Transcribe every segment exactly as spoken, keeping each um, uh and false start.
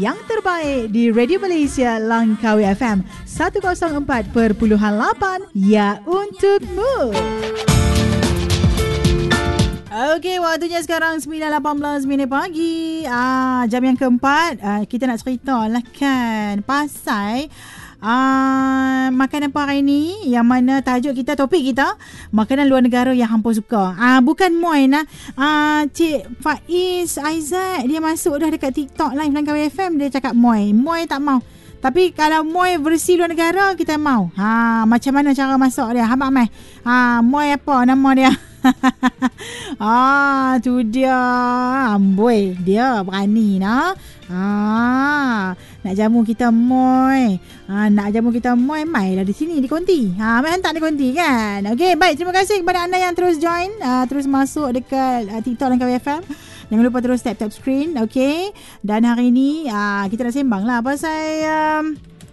yang terbaik di Radio Malaysia Langkawi F M seratus empat perpuluhan lapan, ya untukmu. Okey, waktunya sekarang sembilan lapan belas minit pagi. Ah, jam yang keempat, ah, kita nak cerita lah kan pasal ah, makanan apa hari ni, yang mana tajuk kita, topik kita, makanan luar negara yang hampa suka. Ah, bukan Moy nah. Ah, Cik Faiz Aizat dia masuk dah dekat TikTok live Langkawi F M, dia cakap Moy. Moy tak mau. Tapi kalau Moy versi luar negara, kita mau. Ha, macam mana cara masuk dia? Habaq mai. Ha, Moy apa nama dia? Ah, tu dia. Amboi, dia berani nah. Ah, nak jamu kita Moy. Ah, nak jamu kita Moy, mai lah di sini di konti. Ha, mai hantar di konti kan. Okey, baik, terima kasih kepada anda yang terus join, uh, terus masuk dekat uh, TikTok Langkawi F M. Jangan lupa terus tap-tap screen, okey. Dan hari ni uh, kita nak sembang lah pasal um,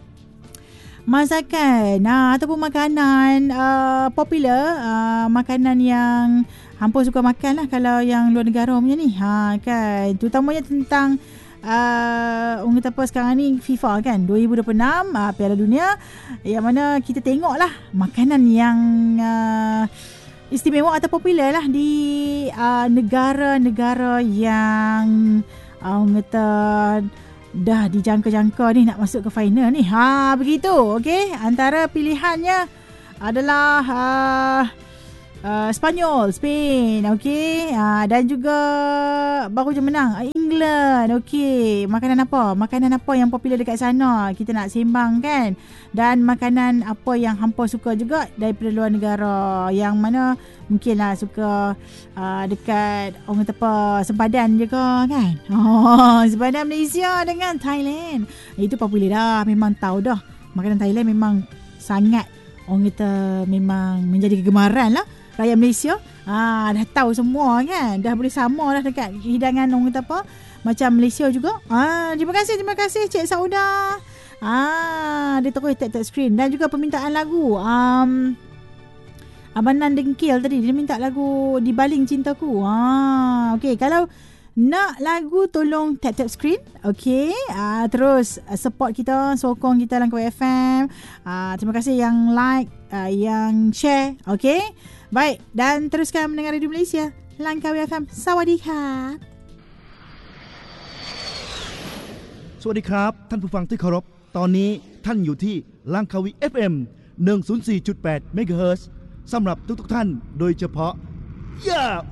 masakan uh, ataupun makanan uh, popular, uh, makanan yang hampa suka makan lah kalau yang luar negara punya ni. Ha, kan, terutamanya tentang uh, orang kata apa sekarang ni, FIFA kan, dua ribu dua puluh enam uh, Piala Dunia, yang mana kita tengok lah makanan yang uh, istimewa atau popular lah di uh, negara-negara yang uh, orang kata dah dijangka-jangka ni nak masuk ke final ni. Ha, begitu. Okey, antara pilihannya adalah uh, uh, Spanyol, Spain, okey, uh, dan juga baru je menang England. Okey, makanan apa? Makanan apa yang popular dekat sana? Kita nak sembang kan. Dan makanan apa yang hampa suka juga daripada luar negara, yang mana mungkinlah suka uh, dekat orang kata apa, sempadan je ke kan. Oh, sempadan Malaysia dengan Thailand. Itu popular dah, memang tahu dah. Makanan Thailand memang sangat orang kata memang menjadi kegemaran lah rakyat Malaysia. Ah, dah tahu semua kan, dah boleh sama dah dekat hidangan orang kata apa macam Malaysia juga. Ah, terima kasih, terima kasih Cik Sauda. Ah, dia terus tap-tap screen. Dan juga permintaan lagu. Um, Abang Nan Dengkil tadi dia minta lagu Di Baling Cintaku. Ah, okey, kalau nak lagu tolong tap-tap screen. Okey, ah, terus support kita, sokong kita Langkawi F M. Ah, terima kasih yang like, ah, yang share. Okey. Baik, dan teruskan mendengar Radio Malaysia Langkawi F M. Sawadee-khap. สวัสดีครับท่านผู้ฟังที่เคารพตอนนี้ท่านอยู่ที่ลังคาวี เอฟ เอ็ม หนึ่งศูนย์สี่จุดแปด เมกะเฮิรตซ์ สำหรับทุกๆท่านโดยเฉพาะย่า